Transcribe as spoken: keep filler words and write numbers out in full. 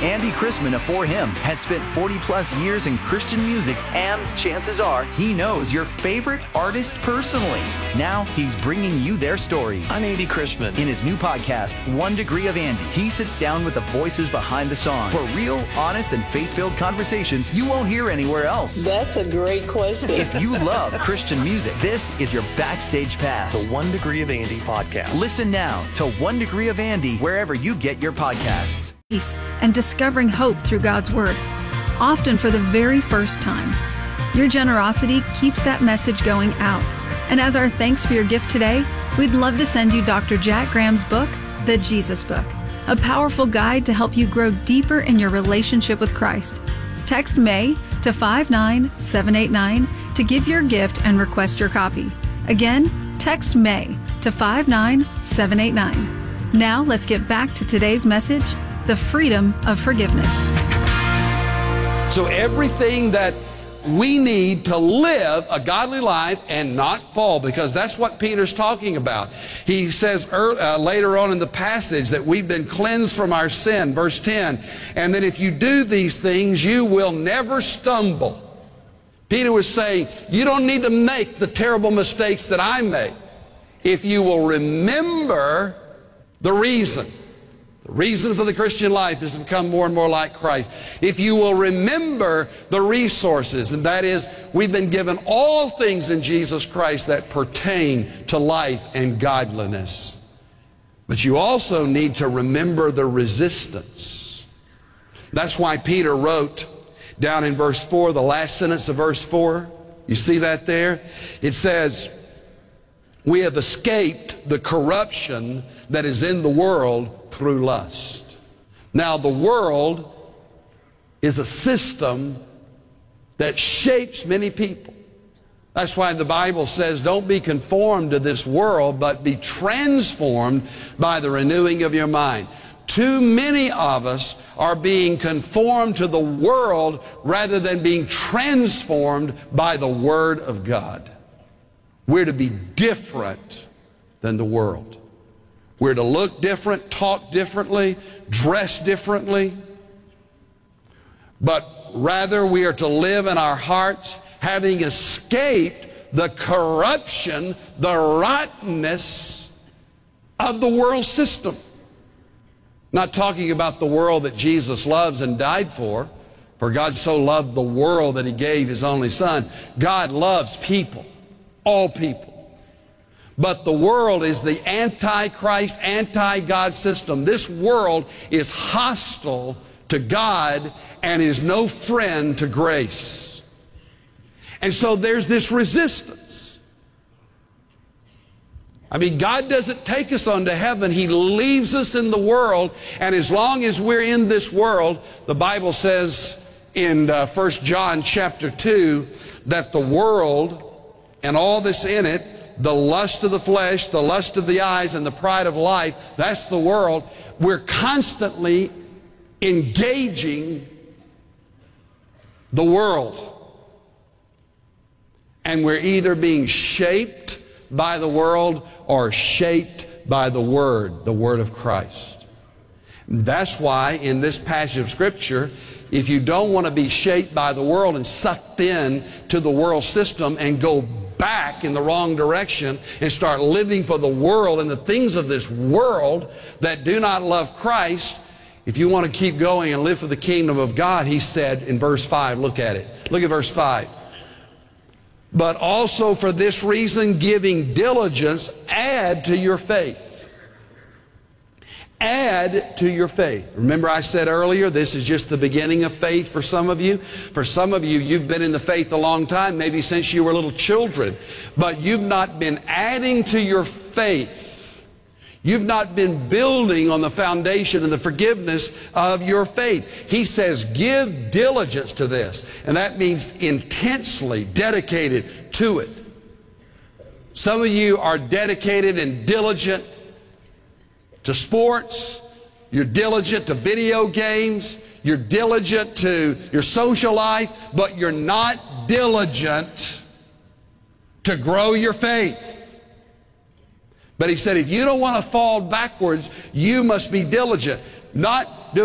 Andy Chrisman of For Him has spent forty plus years in Christian music, and chances are he knows your favorite artist personally. Now he's bringing you their stories. I'm Andy Chrisman. In his new podcast, One Degree of Andy, he sits down with the voices behind the songs for real, honest, and faith-filled conversations you won't hear anywhere else. That's a great question. If you love Christian music, this is your backstage pass. The One Degree of Andy podcast. Listen now to One Degree of Andy wherever you get your podcasts. And discovering hope through God's Word, often for the very first time. Your generosity keeps that message going out. And as our thanks for your gift today, we'd love to send you Doctor Jack Graham's book, The Jesus Book, a powerful guide to help you grow deeper in your relationship with Christ. Text May to five nine seven eight nine to give your gift and request your copy. Again, text May to five nine seven eight nine. Now let's get back to today's message, the freedom of forgiveness. So everything that we need to live a godly life and not fall, because that's what Peter's talking about. He says uh, later on in the passage that we've been cleansed from our sin, verse ten, and that if you do these things, you will never stumble. Peter was saying, you don't need to make the terrible mistakes that I make if you will remember the reason. The reason for the Christian life is to become more and more like Christ. If you will remember the resources, and that is, we've been given all things in Jesus Christ that pertain to life and godliness. But you also need to remember the resistance. That's why Peter wrote down in verse four, the last sentence of verse four. You see that there? It says, we have escaped the corruption that is in the world through lust. Now, the world is a system that shapes many people. That's why the Bible says, don't be conformed to this world, but be transformed by the renewing of your mind. Too many of us are being conformed to the world rather than being transformed by the Word of God. We're to be different than the world. We're to look different, talk differently, dress differently. But rather we are to live in our hearts having escaped the corruption, the rottenness of the world system. Not talking about the world that Jesus loves and died for. For God so loved the world that He gave His only Son. God loves people, all people. But the world is the anti-Christ, anti-God system. This world is hostile to God and is no friend to grace. And so there's this resistance. I mean, God doesn't take us unto heaven. He leaves us in the world. And as long as we're in this world, the Bible says in uh, First John chapter two that the world and all that's in it, the lust of the flesh, the lust of the eyes, and the pride of life, that's the world. We're constantly engaging the world. And we're either being shaped by the world or shaped by the Word, the Word of Christ. That's why in this passage of Scripture, if you don't want to be shaped by the world and sucked in to the world system and go back in the wrong direction and start living for the world and the things of this world that do not love Christ, if you want to keep going and live for the kingdom of God, He said in verse five, look at it. Look at verse five. But also for this reason, giving diligence, add to your faith. Add to your faith. Remember I said earlier, this is just the beginning of faith for some of you. For some of you, you've been in the faith a long time, maybe since you were little children. But you've not been adding to your faith. You've not been building on the foundation and the forgiveness of your faith. He says, give diligence to this. And that means intensely dedicated to it. Some of you are dedicated and diligent to sports, you're diligent to video games, you're diligent to your social life, but you're not diligent to grow your faith. But he said, if you don't want to fall backwards, you must be diligent. Not